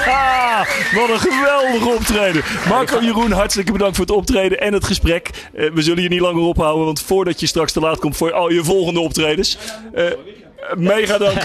Wat een geweldig optreden. Marco, Jeroen, hartstikke bedankt voor het optreden en het gesprek. We zullen je niet langer ophouden, want voordat je straks te laat komt voor al je volgende optredens. Mega dank.